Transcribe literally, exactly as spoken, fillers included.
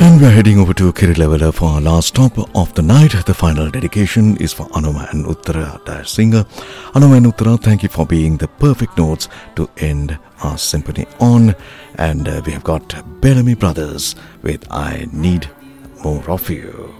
And we're heading over to Kirilevela for our last stop of the night. The final dedication is for Anuma and Uttara, their singer. Anuma and Uttara, thank you for being the perfect notes to end our symphony on. And uh, we have got Bellamy Brothers with I Need More of You.